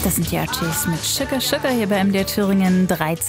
Das sind die Archies mit Sugar Sugar hier bei MDR Thüringen,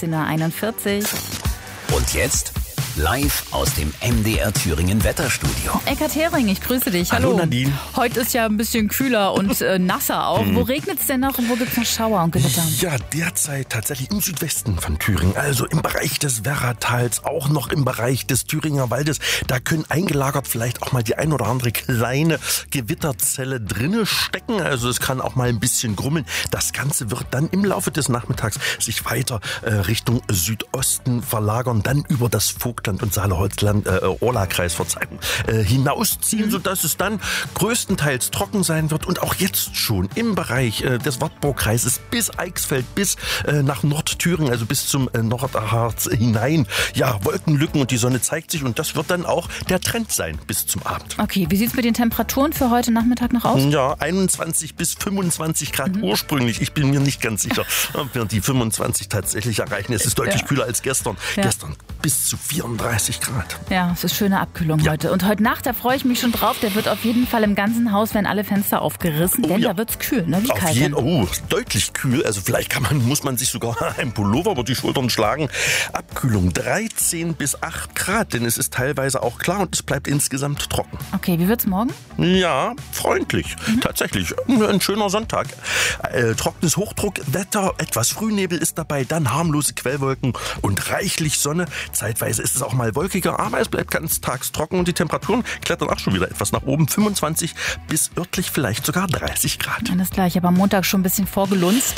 13:41 Uhr. Und jetzt live aus dem MDR Thüringen Wetterstudio. Eckart Hering, ich grüße dich. Hallo Nadine. Heute ist ja ein bisschen kühler und nasser auch. Wo regnet es denn noch und wo gibt es noch Schauer und Gewitter? Ja, derzeit tatsächlich im Südwesten von Thüringen, also im Bereich des Werratals, auch noch im Bereich des Thüringer Waldes. Da können eingelagert vielleicht auch mal die ein oder andere kleine Gewitterzelle drinne stecken. Also es kann auch mal ein bisschen grummeln. Das Ganze wird dann im Laufe des Nachmittags sich weiter Richtung Südosten verlagern, dann über das Vogtland und Saale-Holzland, Orla-Kreis, hinausziehen, sodass es dann größtenteils trocken sein wird und auch jetzt schon im Bereich des Wartburgkreises bis Eichsfeld, bis nach Nordthüringen, also bis zum Nordharz hinein. Ja, Wolkenlücken und die Sonne zeigt sich und das wird dann auch der Trend sein bis zum Abend. Okay, wie sieht es mit den Temperaturen für heute Nachmittag noch aus? Ja, 21 bis 25 Grad ursprünglich. Ich bin mir nicht ganz sicher, ob wir die 25 tatsächlich erreichen. Es ist deutlich kühler als gestern. Ja. Gestern bis zu 34 Grad. Ja, es ist schöne Abkühlung heute. Und heute Nacht, da freue ich mich schon drauf, der wird auf jeden Fall im ganzen Haus, werden alle Fenster aufgerissen, denn da wird es kühl, ne? Wie Auf kalt jeden, denn? deutlich kühl. Also vielleicht muss man sich sogar einen Pullover über die Schultern schlagen. Abkühlung 13 bis 8 Grad, denn es ist teilweise auch klar und es bleibt insgesamt trocken. Okay, wie wird's morgen? Ja, freundlich. Tatsächlich. Ein schöner Sonntag. Trockenes Hochdruckwetter, etwas Frühnebel ist dabei, dann harmlose Quellwolken und reichlich Sonne. Zeitweise ist es auch mal wolkiger, aber es bleibt ganztags trocken und die Temperaturen klettern auch schon wieder etwas nach oben. 25 bis örtlich vielleicht sogar 30 Grad. Alles klar, ich habe am Montag schon ein bisschen vorgelunzt.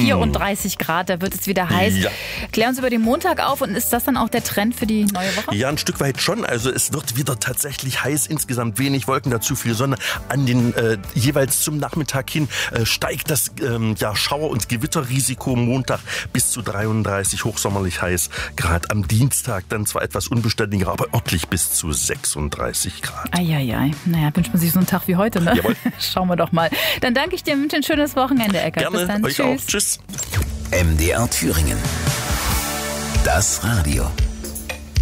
34 Grad, da wird es wieder heiß. Ja. Klär uns über den Montag auf und ist das dann auch der Trend für die neue Woche? Ja, ein Stück weit schon. Also es wird wieder tatsächlich heiß, insgesamt wenig Wolken, dazu viel Sonne. An den jeweils zum Nachmittag hin steigt das Schauer- und Gewitterrisiko Montag bis zu 33, hochsommerlich heiß. Grad am Dienstag dann zwar etwas unbeständiger, aber örtlich bis zu 36 Grad. Eieiei. Naja, wünscht man sich so einen Tag wie heute, ne? Jawohl. Schauen wir doch mal. Dann danke ich dir, wünsche ein schönes Wochenende, Eckart. Gerne, Bis dann. euch Tschüss. auch. Tschüss. MDR Thüringen. Das Radio.